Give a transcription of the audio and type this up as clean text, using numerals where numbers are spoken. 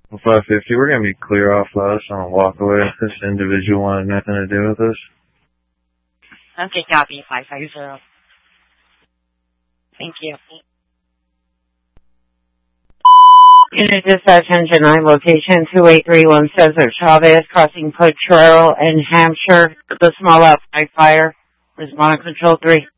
Well, 550, we're going to be clear off us on a walk away. This individual wanted nothing to do with us. Okay, copy, 550. Thank you. Unit dispatch engine 9, location 2831 Cesar Chavez, crossing Potrero and Hampshire. The small outside fire. Respond to control 3.